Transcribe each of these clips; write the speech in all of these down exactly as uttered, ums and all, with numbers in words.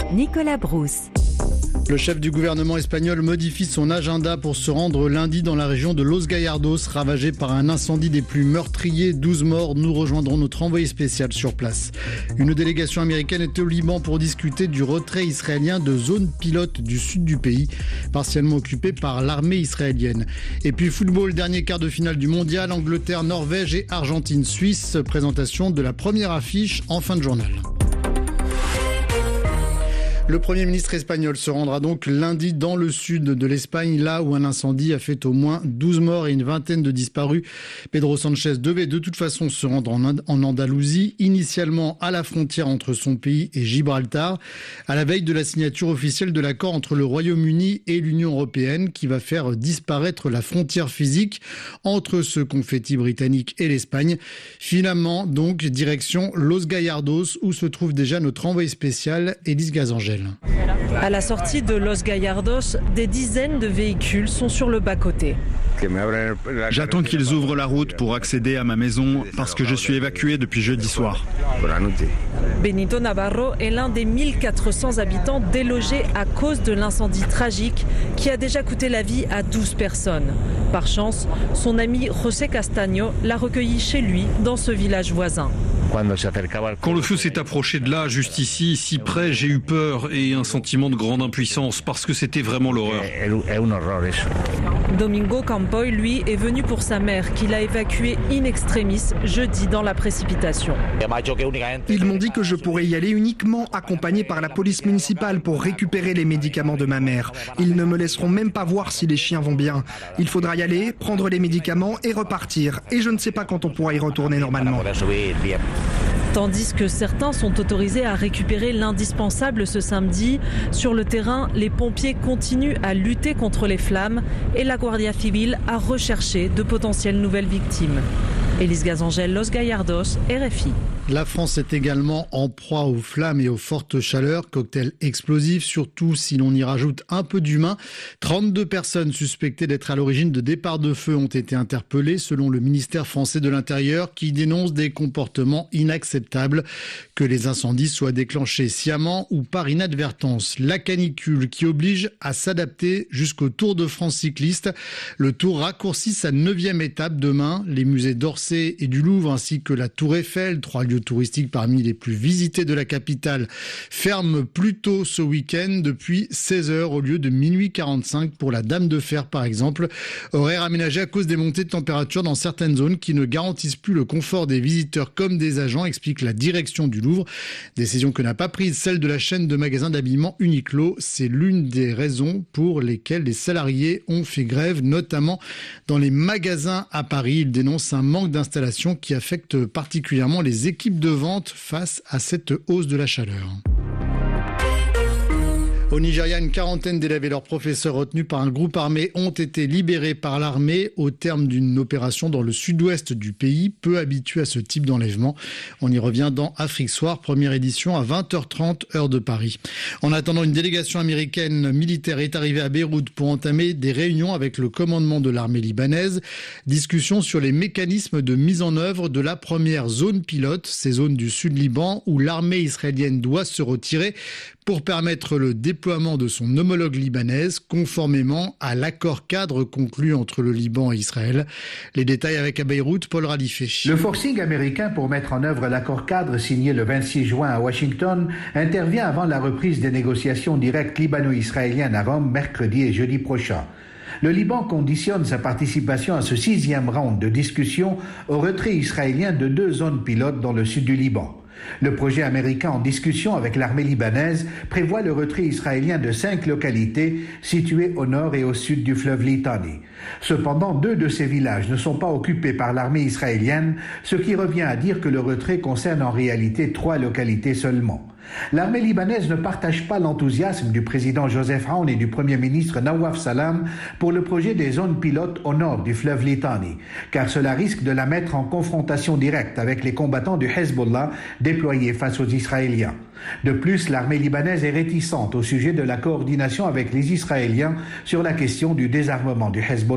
Nicolas Brousse. Le chef du gouvernement espagnol modifie son agenda pour se rendre lundi dans la région de Los Gallardos, ravagée par un incendie des plus meurtriers. douze morts. Nous rejoindrons notre envoyé spécial sur place. Une délégation américaine est au Liban pour discuter du retrait israélien de zones pilotes du sud du pays, partiellement occupée par l'armée israélienne. Et puis football, dernier quart de finale du mondial, Angleterre, Norvège et Argentine, Suisse. Présentation de la première affiche en fin de journal. Le Premier ministre espagnol se rendra donc lundi dans le sud de l'Espagne, là où un incendie a fait au moins douze morts et une vingtaine de disparus. Pedro Sánchez devait de toute façon se rendre en, And- en Andalousie, initialement à la frontière entre son pays et Gibraltar, à la veille de la signature officielle de l'accord entre le Royaume-Uni et l'Union européenne qui va faire disparaître la frontière physique entre ce confetti britannique et l'Espagne. Finalement, donc, direction Los Gallardos, où se trouve déjà notre envoyé spécial, Élise Gazangel. À la sortie de Los Gallardos, des dizaines de véhicules sont sur le bas-côté. J'attends qu'ils ouvrent la route pour accéder à ma maison parce que je suis évacué depuis jeudi soir. Benito Navarro est l'un des mille quatre cents habitants délogés à cause de l'incendie tragique qui a déjà coûté la vie à douze personnes. Par chance, son ami José Castaño l'a recueilli chez lui dans ce village voisin. Quand le feu s'est approché de là, juste ici, si près, j'ai eu peur et un sentiment de grande impuissance parce que c'était vraiment l'horreur. Domingo Campoy, lui, est venu pour sa mère qu'il a évacuée in extremis jeudi dans la précipitation. Ils m'ont dit que je pourrais y aller uniquement accompagné par la police municipale pour récupérer les médicaments de ma mère. Ils ne me laisseront même pas voir si les chiens vont bien. Il faudra y aller, prendre les médicaments et repartir. Et je ne sais pas quand on pourra y retourner normalement. Tandis que certains sont autorisés à récupérer l'indispensable ce samedi, sur le terrain, les pompiers continuent à lutter contre les flammes et la Guardia Civil a recherché de potentielles nouvelles victimes. Élise Gazangel, Los Gallardos, R F I. La France est également en proie aux flammes et aux fortes chaleurs, cocktail explosif, surtout si l'on y rajoute un peu d'humain. trente-deux personnes suspectées d'être à l'origine de départs de feu ont été interpellées, selon le ministère français de l'Intérieur, qui dénonce des comportements inacceptables, que les incendies soient déclenchés sciemment ou par inadvertance. La canicule qui oblige à s'adapter jusqu'au Tour de France cycliste. Le Tour raccourcit sa neuvième étape demain. Les musées d'Orsay et du Louvre ainsi que la Tour Eiffel, trois lieux touristiques parmi les plus visités de la capitale, ferment plus tôt ce week-end depuis seize heures au lieu de minuit quarante-cinq pour la Dame de Fer par exemple. Horaire aménagé à cause des montées de température dans certaines zones qui ne garantissent plus le confort des visiteurs comme des agents, explique la direction du Louvre. Décision que n'a pas prise celle de la chaîne de magasins d'habillement Uniqlo. C'est l'une des raisons pour lesquelles les salariés ont fait grève, notamment dans les magasins à Paris. Ils dénoncent un manque d'installation qui affecte particulièrement les équipes de vente face à cette hausse de la chaleur. Au Nigeria, une quarantaine d'élèves et leurs professeurs retenus par un groupe armé ont été libérés par l'armée au terme d'une opération dans le sud-ouest du pays, peu habitué à ce type d'enlèvement. On y revient dans Afrique Soir, première édition à vingt heures trente, heure de Paris. En attendant, une délégation américaine militaire est arrivée à Beyrouth pour entamer des réunions avec le commandement de l'armée libanaise. Discussion sur les mécanismes de mise en œuvre de la première zone pilote, ces zones du sud-Liban où l'armée israélienne doit se retirer pour permettre le déploiement de son homologue libanaise conformément à l'accord cadre conclu entre le Liban et Israël. Les détails avec à Beyrouth, Paul Radifé. Le forcing américain pour mettre en œuvre l'accord cadre signé le vingt-six juin à Washington intervient avant la reprise des négociations directes libano-israéliennes à Rome mercredi et jeudi prochain. Le Liban conditionne sa participation à ce sixième round de discussion au retrait israélien de deux zones pilotes dans le sud du Liban. Le projet américain en discussion avec l'armée libanaise prévoit le retrait israélien de cinq localités situées au nord et au sud du fleuve Litani. Cependant, deux de ces villages ne sont pas occupés par l'armée israélienne, ce qui revient à dire que le retrait concerne en réalité trois localités seulement. L'armée libanaise ne partage pas l'enthousiasme du président Joseph Aoun et du premier ministre Nawaf Salam pour le projet des zones pilotes au nord du fleuve Litani, car cela risque de la mettre en confrontation directe avec les combattants du Hezbollah déployés face aux Israéliens. De plus, l'armée libanaise est réticente au sujet de la coordination avec les Israéliens sur la question du désarmement du Hezbollah.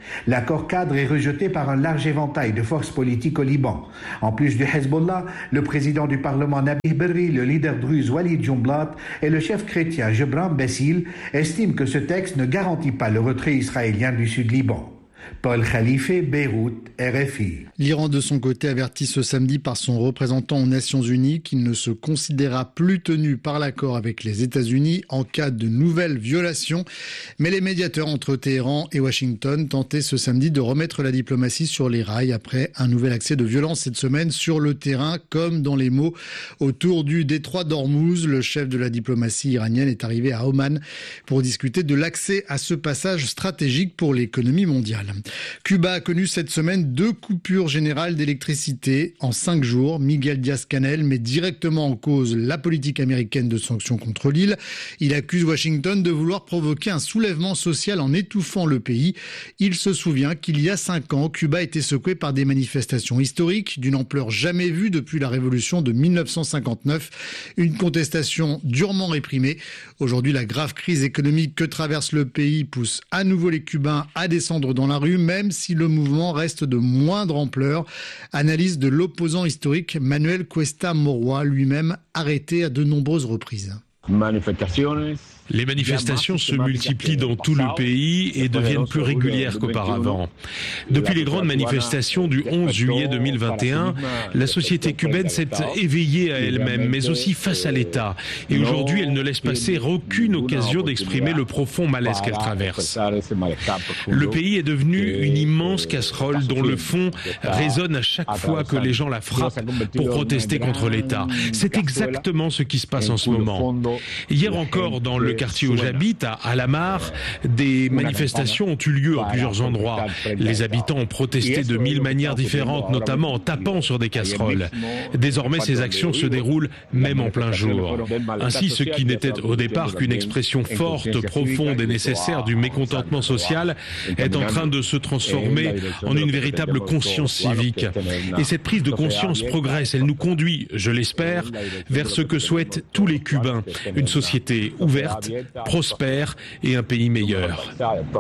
L'accord cadre est rejeté par un large éventail de forces politiques au Liban. En plus du Hezbollah, le président du Parlement Nabih Berri, le leader druze Walid Jumblat et le chef chrétien Gebran Bessil estiment que ce texte ne garantit pas le retrait israélien du Sud-Liban. Paul Khalife, Beyrouth, R F I. L'Iran, de son côté, avertit ce samedi par son représentant aux Nations Unies qu'il ne se considérera plus tenu par l'accord avec les États-Unis en cas de nouvelles violations. Mais les médiateurs entre Téhéran et Washington tentaient ce samedi de remettre la diplomatie sur les rails après un nouvel accès de violence cette semaine sur le terrain, comme dans les mots autour du détroit d'Ormuz. Le chef de la diplomatie iranienne est arrivé à Oman pour discuter de l'accès à ce passage stratégique pour l'économie mondiale. Cuba a connu cette semaine deux coupures générales d'électricité en cinq jours. Miguel Díaz-Canel met directement en cause la politique américaine de sanctions contre l'île. Il accuse Washington de vouloir provoquer un soulèvement social en étouffant le pays. Il se souvient qu'il y a cinq ans, Cuba a été secoué par des manifestations historiques d'une ampleur jamais vue depuis la révolution de mille neuf cent cinquante-neuf. Une contestation durement réprimée. Aujourd'hui, la grave crise économique que traverse le pays pousse à nouveau les Cubains à descendre dans la rue, même si le mouvement reste de moindre ampleur. Analyse de l'opposant historique Manuel Cuesta Moroa, lui-même arrêté à de nombreuses reprises. Les manifestations se multiplient dans tout le pays et deviennent plus régulières qu'auparavant. Depuis les grandes manifestations du onze juillet deux mille vingt et un, la société cubaine s'est éveillée à elle-même, mais aussi face à l'État. Et aujourd'hui, elle ne laisse passer aucune occasion d'exprimer le profond malaise qu'elle traverse. Le pays est devenu une immense casserole dont le fond résonne à chaque fois que les gens la frappent pour protester contre l'État. C'est exactement ce qui se passe en ce moment. Hier encore, dans le quartier où j'habite, à Alamar, des manifestations ont eu lieu à plusieurs endroits. Les habitants ont protesté de mille manières différentes, notamment en tapant sur des casseroles. Désormais, ces actions se déroulent même en plein jour. Ainsi, ce qui n'était au départ qu'une expression forte, profonde et nécessaire du mécontentement social est en train de se transformer en une véritable conscience civique. Et cette prise de conscience progresse. Elle nous conduit, je l'espère, vers ce que souhaitent tous les Cubains. Une société ouverte, prospère et un pays meilleur.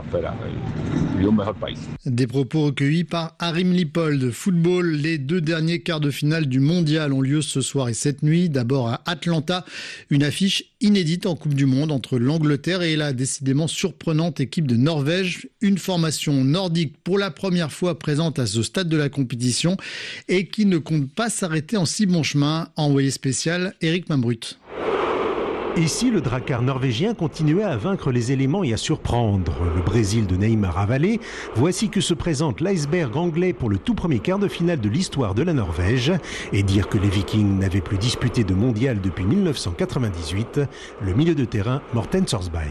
Des propos recueillis par Harim Lipold. Football, les deux derniers quarts de finale du mondial ont lieu ce soir et cette nuit. D'abord à Atlanta, une affiche inédite en Coupe du Monde entre l'Angleterre et la décidément surprenante équipe de Norvège. Une formation nordique pour la première fois présente à ce stade de la compétition et qui ne compte pas s'arrêter en si bon chemin. Envoyé spécial, Eric Mambrut. Et si le Drakkar norvégien continuait à vaincre les éléments et à surprendre le Brésil de Neymar avalé, voici que se présente l'iceberg anglais pour le tout premier quart de finale de l'histoire de la Norvège. Et dire que les Vikings n'avaient plus disputé de mondial depuis mille neuf cent quatre-vingt-dix-huit, le milieu de terrain Morten Sorsberg.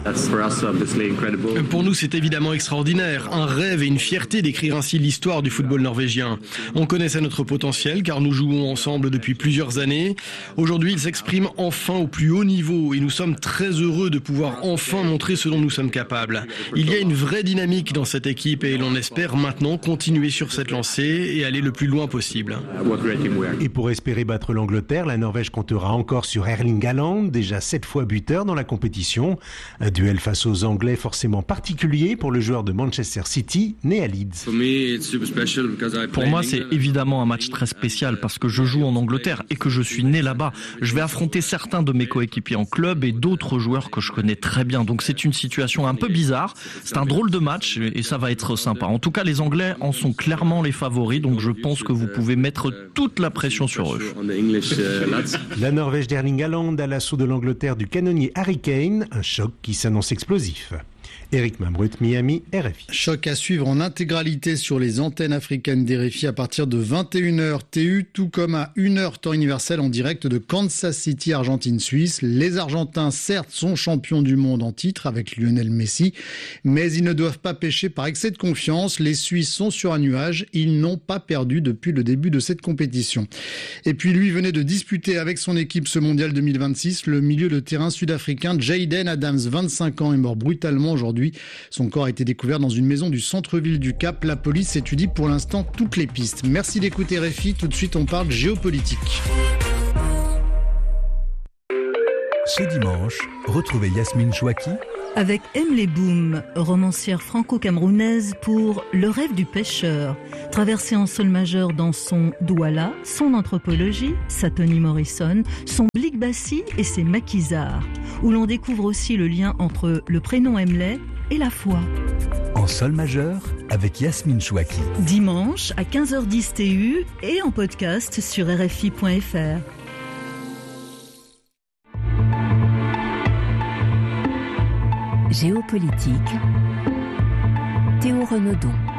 Pour nous, c'est évidemment extraordinaire, un rêve et une fierté d'écrire ainsi l'histoire du football norvégien. On connaissait notre potentiel car nous jouons ensemble depuis plusieurs années. Aujourd'hui, il s'exprime enfin au plus haut niveau. Et nous sommes très heureux de pouvoir enfin montrer ce dont nous sommes capables. Il y a une vraie dynamique dans cette équipe et l'on espère maintenant continuer sur cette lancée et aller le plus loin possible. Et pour espérer battre l'Angleterre, la Norvège comptera encore sur Erling Haaland, déjà sept fois buteur dans la compétition. Un duel face aux Anglais forcément particulier pour le joueur de Manchester City, né à Leeds. Pour moi, c'est évidemment un match très spécial parce que je joue en Angleterre et que je suis né là-bas. Je vais affronter certains de mes coéquipiers en club et d'autres joueurs que je connais très bien. Donc c'est une situation un peu bizarre. C'est un drôle de match et ça va être sympa. En tout cas, les Anglais en sont clairement les favoris. Donc je pense que vous pouvez mettre toute la pression sur eux. La Norvège d'Erling Haaland à l'assaut de l'Angleterre du canonnier Harry Kane. Un choc qui s'annonce explosif. Eric Mambrut, Miami, R F I. Choc à suivre en intégralité sur les antennes africaines d'R F I à partir de vingt et une heures T U, tout comme à une heure temps universel en direct de Kansas City, Argentine-Suisse. Les Argentins, certes, sont champions du monde en titre avec Lionel Messi, mais ils ne doivent pas pécher par excès de confiance. Les Suisses sont sur un nuage. Ils n'ont pas perdu depuis le début de cette compétition. Et puis lui venait de disputer avec son équipe ce mondial deux mille vingt-six. Le milieu de terrain sud-africain Jayden Adams, vingt-cinq ans, est mort brutalement aujourd'hui. Son corps a été découvert dans une maison du centre-ville du Cap. La police étudie pour l'instant toutes les pistes. Merci d'écouter R F I. Tout de suite, on parle géopolitique. Ce dimanche, retrouvez Yasmine Chouaki avec Emily Boom, romancière franco-camerounaise pour Le rêve du pêcheur, traversée en sol majeur dans son Douala, son anthropologie, sa Toni Morrison, son Blik Bassi et ses maquisards, où l'on découvre aussi le lien entre le prénom Emily et la foi. En sol majeur avec Yasmine Chouaki. Dimanche à quinze heures dix T U et en podcast sur R F I point F R. Géopolitique, Théo Renaudon.